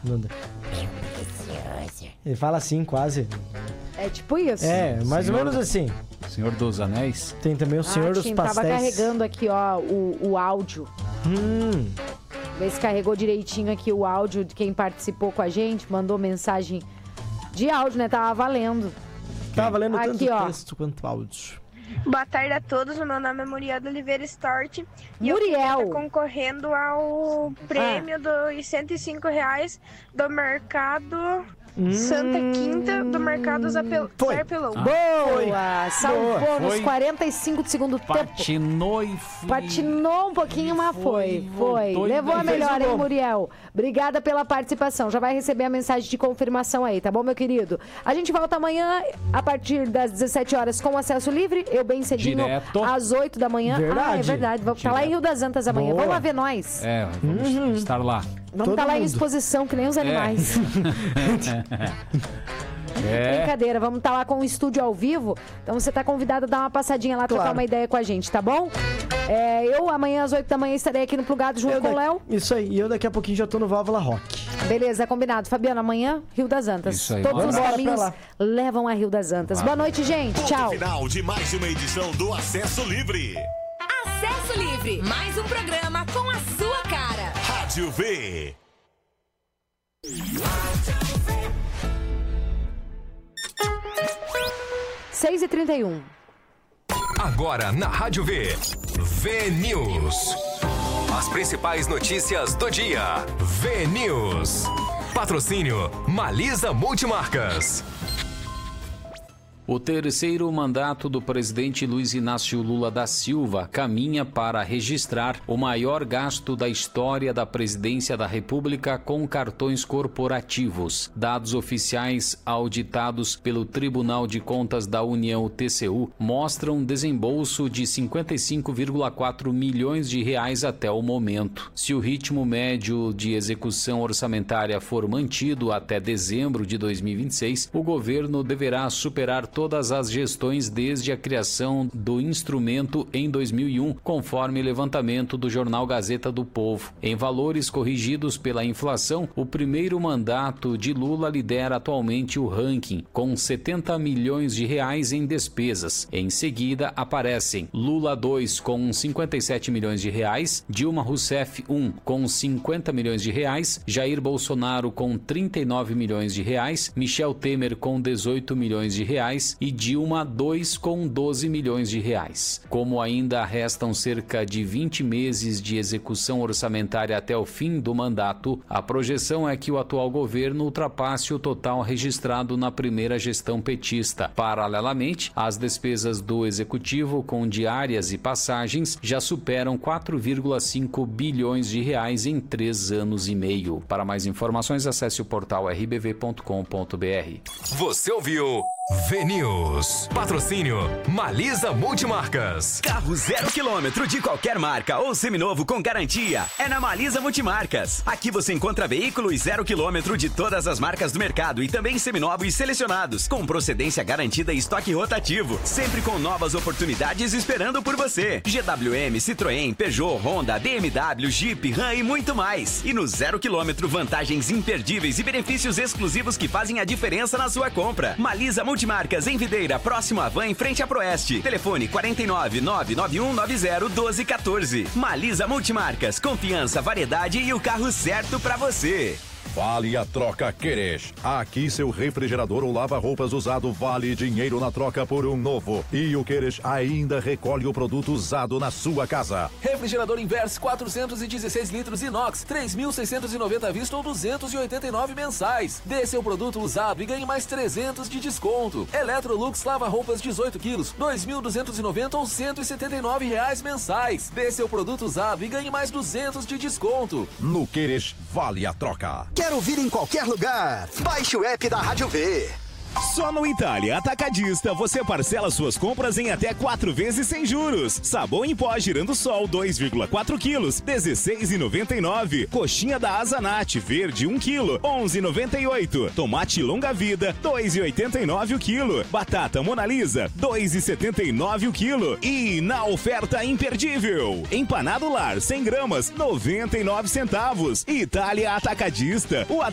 Ele fala assim, quase. É tipo isso. É, mais ou menos assim. Senhor dos Anéis. Tem também o Senhor dos Pastéis. Tava carregando aqui, ó, o áudio. Vê se carregou direitinho aqui o áudio de quem participou com a gente. Mandou mensagem de áudio, né? Tava valendo. Tava valendo aqui, tanto ó. texto quanto áudio. Boa tarde a todos, meu nome é Muriel de Oliveira Stort. E Muriel! eu tô concorrendo ao prêmio dos R$105 do mercado Santa Quinta, do mercado Zarpelão. Boa! Salvou Boa. nos Foi. 45 do segundo tempo. Patinou e foi. Patinou um pouquinho, mas foi. voltou e Levou a fez o melhor, hein, gol. Muriel? Obrigada pela participação. Já vai receber a mensagem de confirmação aí, tá bom, meu querido? A gente volta amanhã, a partir das 17 horas, com acesso livre. Eu bem cedinho, Direto. às 8 da manhã. Verdade. Ah, é verdade. Vamos estar lá em Rio das Antas amanhã. Boa. Vamos lá ver nós. É, vamos estar lá. Vamos todo estar lá em mundo. exposição, que nem os animais. Brincadeira, vamos estar lá com o estúdio ao vivo. Então você está convidado a dar uma passadinha lá, trocar uma ideia com a gente, tá bom? Eu amanhã às 8 da manhã estarei aqui no Plugado junto com o Léo. Isso aí, e eu daqui a pouquinho já tô no Válvula Rock. Beleza, combinado. Fabiana, amanhã, Rio das Antas. Isso aí, Todos bora os lá. caminhos Bora levam a Rio das Antas. Boa noite, gente. Ponto Tchau. final de mais uma edição do Acesso Livre. Acesso Livre, mais um programa com a sua cara. Rádio V. Seis e 31. Agora na Rádio V. V-News. As principais notícias do dia. V-News. Patrocínio Malisa Multimarcas. O terceiro mandato do presidente Luiz Inácio Lula da Silva caminha para registrar o maior gasto da história da presidência da República com cartões corporativos. Dados oficiais auditados pelo Tribunal de Contas da União, TCU, mostram desembolso de 55,4 milhões de reais até o momento. Se o ritmo médio de execução orçamentária for mantido até dezembro de 2026, o governo deverá superar todas as gestões desde a criação do instrumento em 2001, conforme levantamento do jornal Gazeta do Povo. Em valores corrigidos pela inflação, o primeiro mandato de Lula lidera atualmente o ranking, com 70 milhões de reais em despesas. Em seguida, aparecem Lula 2 com 57 milhões de reais, Dilma Rousseff 1 com 50 milhões de reais, Jair Bolsonaro com 39 milhões de reais, Michel Temer com 18 milhões de reais e Dilma 2 com 12 milhões de reais. Como ainda restam cerca de 20 meses de execução orçamentária até o fim do mandato, a projeção é que o atual governo ultrapasse o total registrado na primeira gestão petista. Paralelamente, as despesas do executivo com diárias e passagens já superam 4,5 bilhões de reais em 3 anos e meio. Para mais informações, acesse o portal rbv.com.br. Você ouviu V-News. Patrocínio Malisa Multimarcas. Carro 0 km de qualquer marca ou seminovo com garantia é na Malisa Multimarcas. Aqui você encontra veículos 0 km de todas as marcas do mercado e também seminovos selecionados, com procedência garantida e estoque rotativo, sempre com novas oportunidades esperando por você. GWM, Citroën, Peugeot, Honda, BMW, Jeep, Ram e muito mais. E no 0 km, vantagens imperdíveis e benefícios exclusivos que fazem a diferença na sua compra. Malisa Multimarcas em Videira, próximo à Van, em frente à Proeste. Telefone 49 99190 1214. Malisa Multimarcas, confiança, variedade e o carro certo pra você. Vale a troca Queres. Aqui seu refrigerador ou lava-roupas usado vale dinheiro na troca por um novo. E o Queres ainda recolhe o produto usado na sua casa. Refrigerador Inverse 416 litros inox, 3.690 à vista ou 289 mensais. Dê seu produto usado e ganhe mais 300 de desconto. Electrolux lava-roupas 18 quilos, 2.290 ou 179 reais mensais. Dê seu produto usado e ganhe mais 200 de desconto. No Queres vale a troca. Quer ouvir em qualquer lugar? Baixe o app da Rádio V. Só no Itália Atacadista você parcela suas compras em até 4 vezes sem juros. Sabão em pó Girando Sol 2,4 quilos, 16,99. Coxinha da Azanate verde 1 quilo, 11,98. Tomate longa vida 2,89 o quilo. Batata Mona Lisa 2,79 o quilo. E na oferta imperdível, empanado lar 100 gramas 99 centavos. Itália Atacadista, o